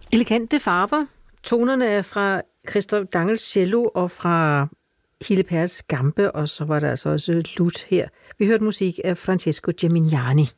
Elegante farver. Tonerne er fra Christoph Dangels cello og fra Hille Pers gambe, og så var der altså også lut her. Vi hørte musik af Francesco Gemignani.